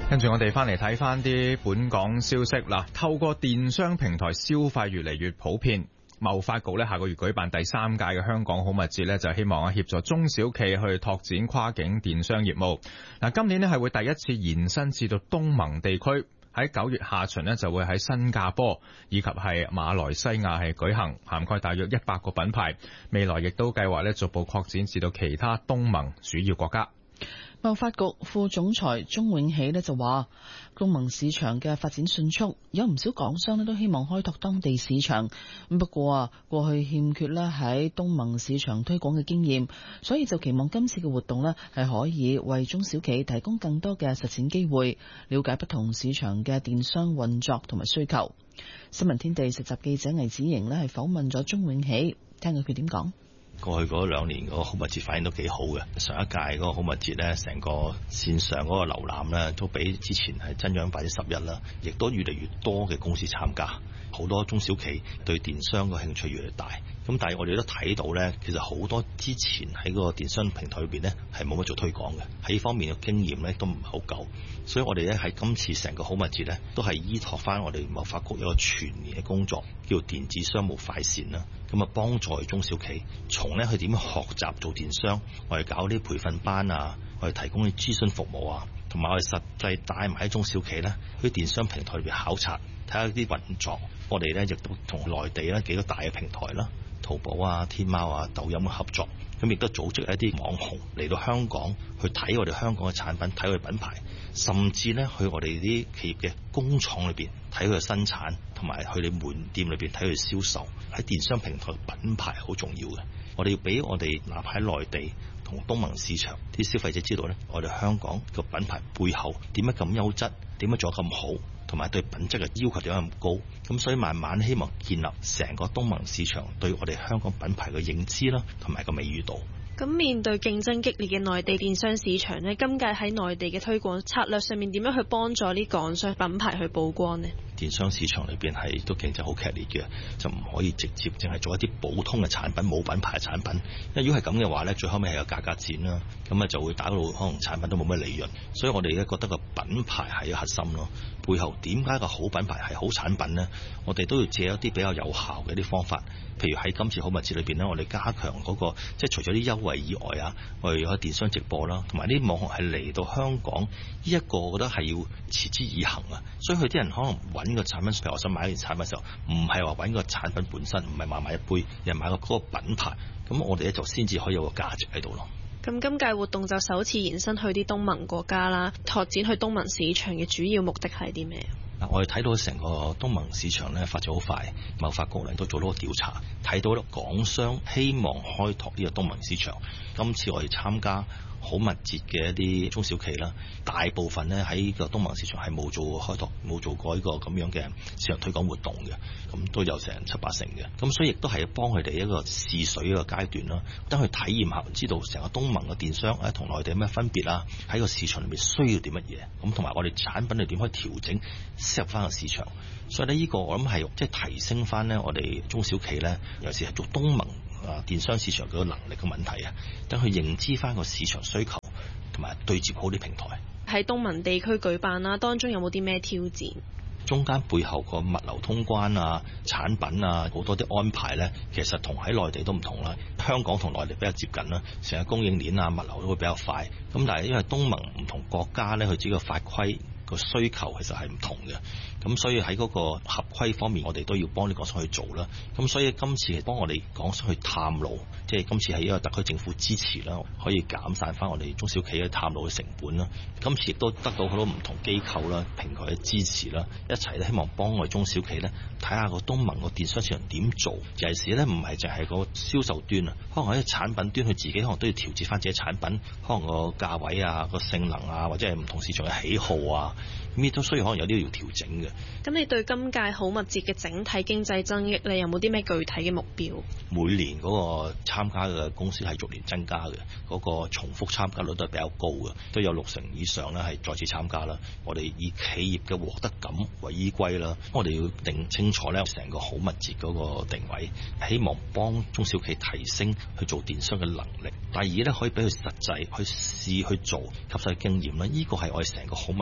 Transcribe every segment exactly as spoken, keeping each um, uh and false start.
跟住我哋翻嚟睇翻啲本港消息啦。透過電商平台消費越嚟越普遍，貿發局咧下個月舉辦第三屆嘅香港好物節咧，就希望啊協助中小企去拓展跨境電商業務。嗱，今年咧係會第一次延伸至到東盟地區，喺九月下旬咧就會喺新加坡以及係馬來西亞係舉行，涵蓋大約一百個品牌。未來亦都計劃咧逐步擴展至到其他東盟主要國家。 貿發局副總裁鍾永喜呢就話，東盟市場嘅發展迅速，有唔少港商呢都希望開拓當地市場。咁不過啊，過去欠缺呢喺東盟市場推廣嘅經驗，所以就期望今次嘅活動呢係可以為中小企提供更多嘅實踐機會，了解不同市場嘅電商運作同埋需求。新聞天地實習記者魏子瑩呢係訪問咗鍾永喜，聽佢佢點講。 過去嗰兩年嗰個好物節反應都幾好嘅，上一屆嗰個好物節呢，成個線上嗰個瀏覽呢，都比之前係增長百分之十一啦，亦都越嚟越多嘅公司參加，好多中小企對電商嘅興趣越嚟越大。咁但係我哋都睇到呢，其實好多之前喺個電商平台裏邊呢，係冇乜做推廣嘅，喺呢方面嘅經驗呢，都唔係好夠，所以我哋呢，喺今次成個好物節呢，都係依託翻我哋貿發局有個全年嘅工作，叫做電子商務快線啦，咁啊幫助中小企從呢去點樣學習做電商，我哋搞啲培訓班啊，我哋提供啲諮詢服務啊，同埋我哋實際帶埋喺中小企呢，去電商平台裏邊考察，睇下啲運作。我哋呢，亦都同內地呢幾個大嘅平台啦，淘寶啊、天貓啊、抖音嘅合作，咁亦都組織一啲網紅嚟到香港去睇我哋香港嘅產品，睇我哋品牌，甚至呢去我哋啲企業嘅工廠裏邊睇佢嘅生產，同埋去你門店裏邊睇佢銷售。喺電商平台品牌好重要嘅，我哋要俾我哋哪怕喺內地同東盟市場啲消費者知道呢，我哋香港個品牌背後點解咁優質，點解做得咁好，同埋對品質嘅要求點解咁高。咁所以慢慢希望建立成個東盟市場對我哋香港品牌嘅認知啦，同埋個美譽度。 咁面對競爭激烈嘅內地電商市場呢，今屆喺內地嘅推廣策略上面點樣去幫助啲港商品牌去曝光呢？ 電商市場裏邊係都競爭好劇烈嘅，就唔可以直接淨係做一啲普通嘅產品，冇品牌嘅產品。因為如果係咁嘅話呢，最後尾係有價格戰啦，咁啊就會打到可能產品都冇乜利潤。所以我哋咧覺得個品牌係核心咯。背後點解個好品牌係好產品呢？我哋都要借一啲比較有效嘅一啲方法，譬如喺今次好物節裏邊呢，我哋加強嗰個即係除咗啲優惠以外啊，我哋有電商直播啦，同埋啲網紅係嚟到香港，呢一個我覺得係要持之以恆啊。所以佢啲人可能揾個產品，譬如我想買一件產品嘅時候，唔係話揾個產品本身，唔係話買一杯，而係買個嗰個品牌。咁我哋咧就先至可以有個價值喺度咯。 咁今屆活動就首次延伸去啲東盟國家啦，拓展去東盟市場嘅主要目的係啲咩？ 嗱，我哋睇到成個東盟市場咧發展好快，貿發局咧都做咗個調查，睇到港商希望開拓呢個東盟市場。今次我哋參加好密切嘅一啲中小企啦，大部分咧喺呢個東盟市場係冇做開拓，冇做過呢個咁樣嘅市場推廣活動嘅，咁都有成七八成嘅。咁所以亦都係幫佢哋一個試水一個階段啦，等佢體驗下，知道成個東盟嘅電商誒同內地有咩分別啊，喺個市場裏面需要啲乜嘢，咁同埋我哋產品係點可以調整適合翻個市場。所以呢，呢個我諗係即係提升翻呢我哋中小企呢，尤其是係做東盟啊電商市場嗰個能力嘅問題啊，等佢認知翻個市場需求，同埋對接好啲平台。 喺東盟地區舉辦啦，當中有冇啲咩挑戰？ 中間背後個物流通關啊、產品啊好多啲安排呢，其實同喺內地都唔同啦。香港同內地比較接近啦，成個供應鏈啊、物流都會比較快。咁但係因為東盟唔同國家呢，佢自己個法規個需求其實係唔同嘅，咁所以喺嗰個合規方面，我哋都要幫啲港商去做啦。咁所以今次係幫我哋港商去探路，即係今次係一個特區政府支持啦，可以減散翻我哋中小企嘅探路嘅成本啦。今次亦都得到好多唔同機構啦、平台嘅支持啦，一齊咧希望幫我哋中小企咧睇下個東盟個電商市場點做。尤其是咧唔係淨係個銷售端啊，可能喺產品端佢自己可能都要調節翻自己產品，可能個價位啊、個性能啊，或者係唔同市場嘅喜好啊。咁亦都需要可能有啲要調整嘅。咁你對今屆好物節嘅整體經濟增益，你有冇啲咩具體嘅目標？ 每年嗰個參加嘅公司係逐年增加嘅，嗰、嗰個重複參加率都係比較高嘅，都有六成以上咧係再次參加啦。我哋以企業嘅獲得感為依歸啦，我哋要定清楚咧成個好物節嗰個定位，希望幫中小企提升去做電商嘅能力。第二咧可以俾佢實際去試去做，吸收經驗啦。呢個係我哋成個好物節嘅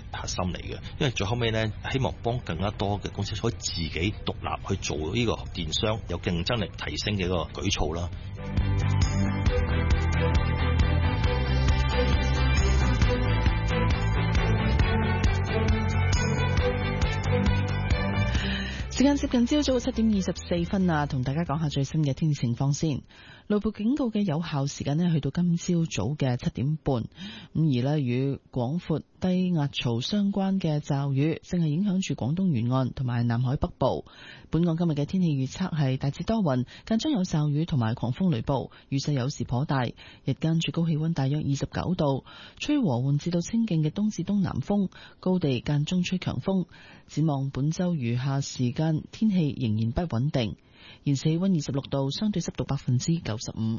核心嚟嘅，因為最後尾咧，希望幫更加多嘅公司可以自己獨立去做呢個電商有競爭力提升嘅一個舉措啦。 時間接近朝早七點二十四分啊，同大家講下最新嘅天氣情況先。雷暴警告嘅有效時間呢，去到今朝早嘅七點半。咁而呢，與廣闊低壓槽相關嘅驟雨，正係影響住廣東沿岸同埋南海北部。本港今日嘅天氣預測係大致多雲，間中有驟雨同埋狂風雷暴，雨勢有時頗大。日間最高氣溫大約二十九度，吹和緩至到清勁嘅東至東南風，高地間中吹強風。展望本周餘下時間，天氣仍然不穩定。現時氣溫二十六度，相對濕度百分之九十五。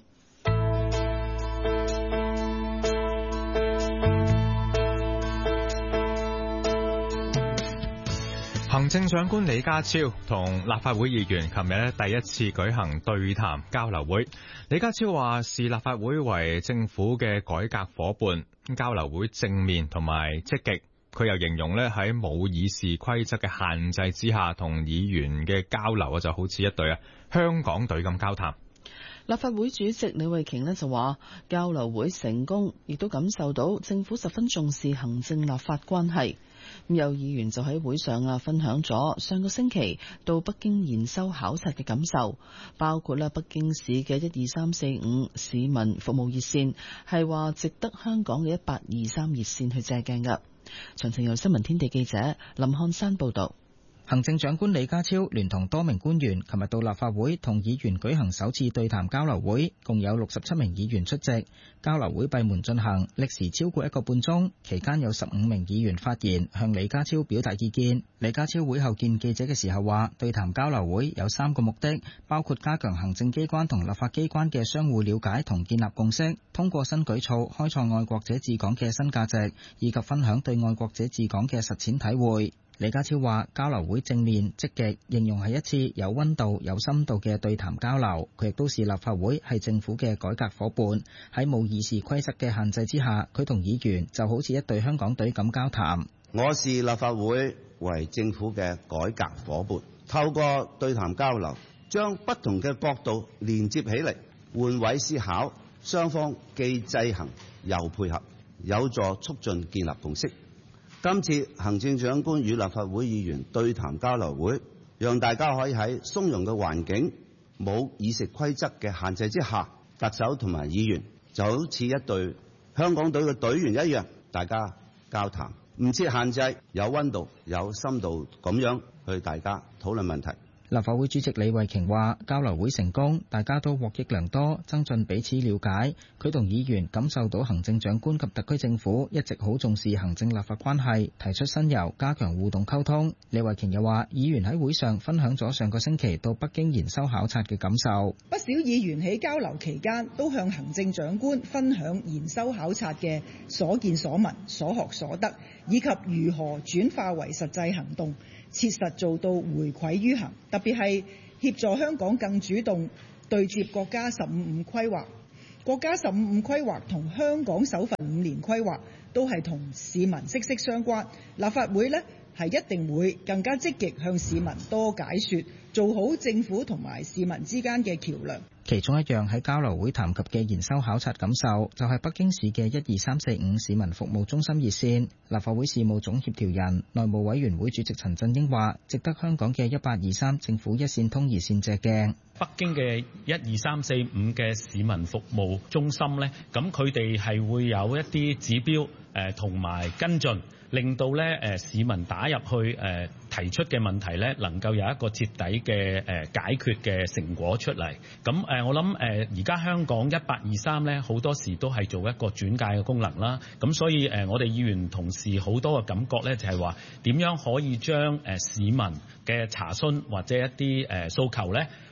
行政長官李家超同立法會議員琴日咧第一次舉行對談交流會。李家超話視立法會為政府嘅改革夥伴，交流會正面同埋積極。佢又形容咧喺冇議事規則嘅限制之下，同議員嘅交流啊就好似一隊啊香港隊咁交談。 立法會主席李慧瓊咧就話交流會成功，亦都感受到政府十分重視行政立法關係。咁有議員就喺會上啊分享咗上個星期到北京研修考察嘅感受，包括咧北京市嘅一二三四五市民服務熱線，係話值得香港嘅一八二三熱線去借鏡㗎。詳情由新聞天地記者林漢山報道。 行政長官李家超聯同多名官員琴日到立法會同議員舉行首次對談交流會，共有六十七名議員出席。交流會閉門進行，歷時超過一個半鐘，期間有十五名議員發言，向李家超表達意見。李家超會後見記者嘅時候話，對談交流會有三個目的，包括加強行政機關同立法機關嘅相互了解同建立共識，通過新舉措開創愛國者治港嘅新價值，以及分享對愛國者治港嘅實踐體會。李家超話交流會正面積極，形容係一次有溫度有深度嘅對談交流。佢亦都視立法會係政府嘅改革夥伴，喺冇議事規則嘅限制之下，佢同議員就好似一隊香港隊咁交談。 我視立法會為政府嘅改革夥伴，透過對談交流，將不同嘅角度連接起嚟，換位思考，雙方既制衡又配合，有助促進建立共識。今次行政長官與立法會議員對談交流會，讓大家可以喺鬆容嘅環境、冇議事規則嘅限制之下，特首同埋議員就好似一隊香港隊嘅隊員一樣，大家交談，唔設限制，有溫度、有深度咁樣去大家討論問題。 立法會主席李慧瓊話交流會成功，大家都獲益良多，增進彼此了解。佢同議員感受到行政長官及特區政府一直好重視行政立法關係，提出新猷，加強互動溝通。李慧瓊又話議員喺會上分享咗上個星期到北京研修考察嘅感受。 不少議員喺交流期間都向行政長官分享研修考察嘅所見所聞、所學所得，以及如何轉化為實際行動，切實做到回饋於行，特別係協助香港更主動對接國家十五五規劃。國家十五五規劃同香港首份五年規劃都係同市民息息相關。立法會呢係一定會更加積極向市民多解說，做好政府同埋市民之間嘅橋梁。 其中一樣喺交流會談及嘅研修考察感受，就係北京市嘅一二三四五市民服務中心熱線。立法會事務總協調人、內務委員會主席陳振英話，值得香港嘅一八二三政府一線通熱線借鏡。 北京嘅一二三四五嘅市民服務中心呢，咁佢哋係會有一啲指標誒同埋跟進，令到咧誒市民打入去誒提出嘅問題咧，能夠有一個徹底嘅誒解決嘅成果出嚟。咁誒我諗誒而家香港一八二三咧，好多時都係做一個轉介嘅功能啦。咁所以誒我哋議員同事好多嘅感覺咧，就係話點樣可以將誒市民嘅查詢或者一啲誒訴求咧，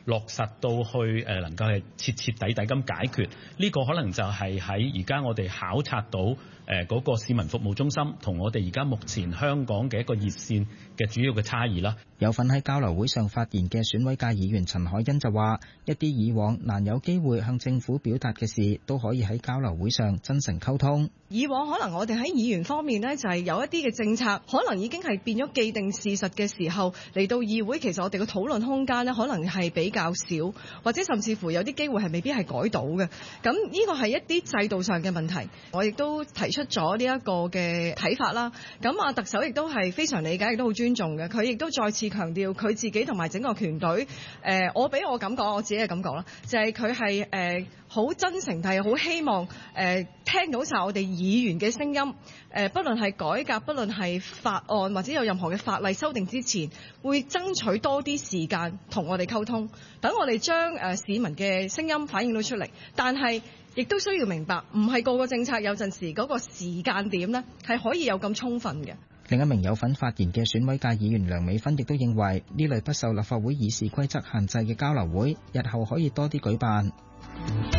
落實到去誒能夠係徹徹底底咁解決。呢個可能就係喺而家我哋考察到誒嗰個市民服務中心同我哋而家目前香港嘅一個熱線嘅主要嘅差異啦。 有份喺交流會上發言嘅選委界議員陳凱欣就話：一啲以往難有機會向政府表達嘅事，都可以喺交流會上真誠溝通。 以往可能我哋喺議員方面呢，就係有一啲嘅政策，可能已經係變咗既定事實嘅時候，嚟到議會，其實我哋嘅討論空間呢，可能係比較少，或者甚至乎有啲機會係未必係改到嘅。咁呢個係一啲制度上嘅問題，我亦都提出咗呢一個嘅睇法啦。咁啊，特首亦都係非常理解，亦都好尊重嘅。佢亦都再次強調佢自己同埋整個團隊，誒、呃，我俾我感覺，我自己嘅感覺啦，就係佢係誒好真誠，但係好希望誒、呃、聽到晒我哋議員嘅聲音。誒、呃，不論係改革，不論係法案或者有任何嘅法例修訂之前，會爭取多啲時間同我哋溝通，等我哋將誒市民嘅聲音反映到出嚟。但係亦都需要明白，唔係個個政策有陣時嗰個時間點呢係可以有咁充分嘅。 另一名有份發言嘅選委界議員梁美芬亦都認為，呢類不受立法會議事規則限制嘅交流會，日後可以多啲舉辦。